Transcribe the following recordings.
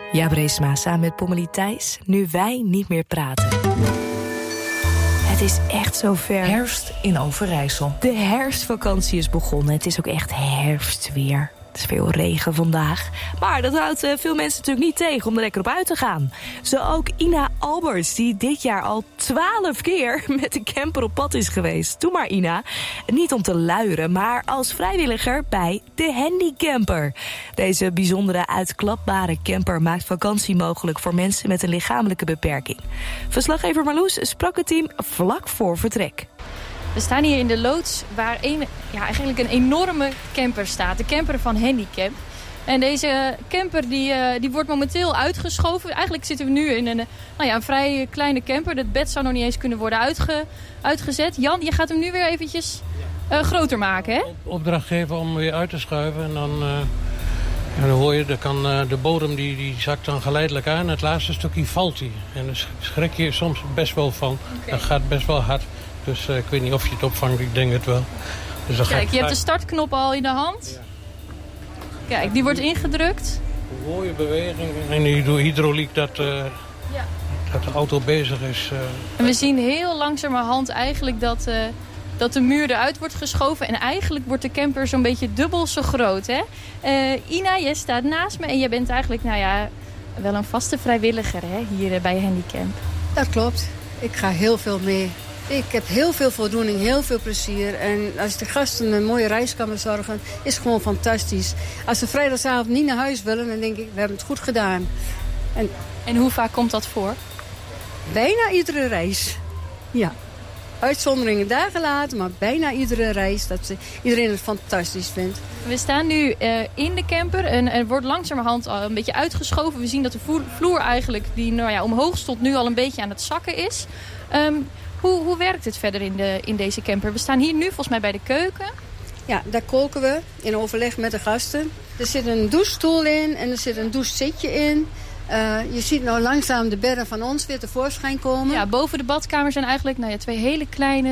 Ja, Breesma, samen met Pommelie Thijs, nu wij niet meer praten. Het is echt zover. Herfst in Overijssel. De herfstvakantie is begonnen. Het is ook echt herfstweer. Het is veel regen vandaag. Maar dat houdt veel mensen natuurlijk niet tegen om er lekker op uit te gaan. Zo ook Ina Alberts, die dit jaar al 12 keer met de camper op pad is geweest. Doe maar, Ina. Niet om te luieren, maar als vrijwilliger bij de Handycamper. Deze bijzondere uitklapbare camper maakt vakantie mogelijk voor mensen met een lichamelijke beperking. Verslaggever Marloes sprak het team vlak voor vertrek. We staan hier in de loods waar eigenlijk een enorme camper staat. De camper van Handycamp. En deze camper die wordt momenteel uitgeschoven. Eigenlijk zitten we nu in een vrij kleine camper. Het bed zou nog niet eens kunnen worden uitgezet. Jan, je gaat hem nu weer eventjes groter maken, hè? Opdracht geven om weer uit te schuiven. En dan hoor je, de bodem die zakt dan geleidelijk aan. Het laatste stukje valt hij. En daar schrik je soms best wel van. Okay. Dat gaat best wel hard. Dus ik weet niet of je het opvangt, ik denk het wel. Dus kijk, je hebt de startknop al in de hand. Ja. Kijk, die wordt ingedrukt. Een mooie beweging. En die hydrauliek dat de auto bezig is. En we zien heel langzamerhand eigenlijk dat de muur eruit wordt geschoven. En eigenlijk wordt de camper zo'n beetje dubbel zo groot, hè? Ina, jij staat naast me en jij bent eigenlijk wel een vaste vrijwilliger, hè, hier bij Handycamp. Dat klopt. Ik ga heel veel mee. Ik heb heel veel voldoening, heel veel plezier. En als de gasten een mooie reis kan bezorgen, is het gewoon fantastisch. Als ze vrijdagavond niet naar huis willen, dan denk ik, we hebben het goed gedaan. En hoe vaak komt dat voor? Bijna iedere reis. Ja. Uitzonderingen daar gelaten, maar bijna iedere reis. Dat iedereen het fantastisch vindt. We staan nu in de camper en er wordt langzamerhand al een beetje uitgeschoven. We zien dat de vloer eigenlijk, die omhoog stond, nu al een beetje aan het zakken is. Hoe werkt het verder in deze camper? We staan hier nu volgens mij bij de keuken. Ja, daar koken we in overleg met de gasten. Er zit een douchestoel in en er zit een douchezitje in. Je ziet nou langzaam de bedden van ons weer tevoorschijn komen. Ja, boven de badkamer zijn eigenlijk twee hele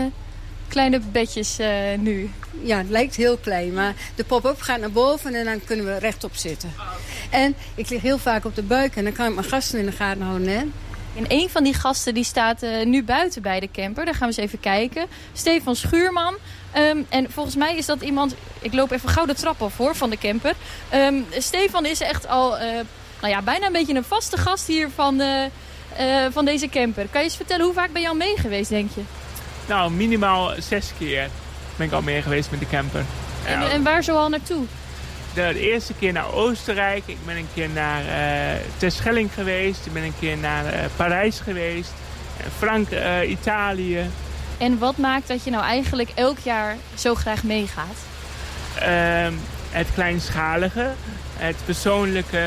kleine bedjes nu. Ja, het lijkt heel klein, maar de pop-up gaat naar boven en dan kunnen we rechtop zitten. En ik lig heel vaak op de buik en dan kan ik mijn gasten in de gaten houden, hè. En een van die gasten die staat nu buiten bij de camper. Daar gaan we eens even kijken. Stefan Schuurman. En volgens mij is dat iemand... Ik loop even gauw de trap af van de camper. Stefan is echt al bijna een beetje een vaste gast hier van deze camper. Kan je eens vertellen, hoe vaak ben je al mee geweest, denk je? Nou, minimaal 6 keer ben ik al mee geweest met de camper. En waar zo al naartoe? De eerste keer naar Oostenrijk. Ik ben een keer naar Terschelling geweest. Ik ben een keer naar Parijs geweest. Italië. En wat maakt dat je nou eigenlijk elk jaar zo graag meegaat? Het kleinschalige. Het persoonlijke.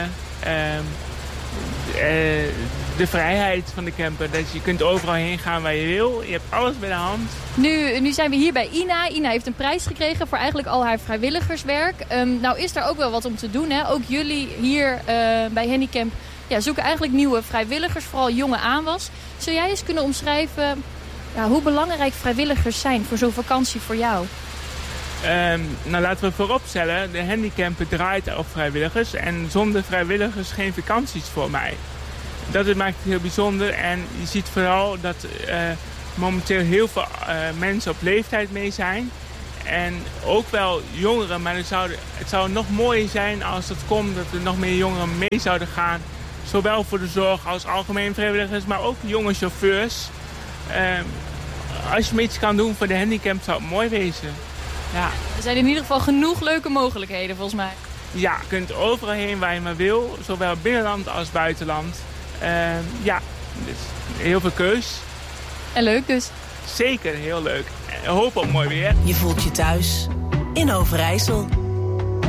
De vrijheid van de camper. Dat je kunt overal heen gaan waar je wil. Je hebt alles bij de hand. Nu zijn we hier bij Ina. Ina heeft een prijs gekregen voor eigenlijk al haar vrijwilligerswerk. Nou is er ook wel wat om te doen, hè? Ook jullie hier bij Handycamp zoeken eigenlijk nieuwe vrijwilligers. Vooral jonge aanwas. Zou jij eens kunnen omschrijven hoe belangrijk vrijwilligers zijn voor zo'n vakantie voor jou? Laten we vooropstellen, de Handycamper draait op vrijwilligers. En zonder vrijwilligers geen vakanties voor mij. Dat maakt het heel bijzonder. En je ziet vooral dat momenteel heel veel mensen op leeftijd mee zijn. En ook wel jongeren. Maar het zou nog mooier zijn als het komt dat er nog meer jongeren mee zouden gaan. Zowel voor de zorg als algemeen vrijwilligers, maar ook jonge chauffeurs. Als je iets kan doen voor de Handycamp zou het mooi wezen. Ja. Er zijn in ieder geval genoeg leuke mogelijkheden volgens mij. Ja, je kunt overal heen waar je maar wil. Zowel binnenland als buitenland. Dus heel veel keus. En leuk dus. Zeker, heel leuk. Hoop op mooi weer. Je voelt je thuis in Overijssel.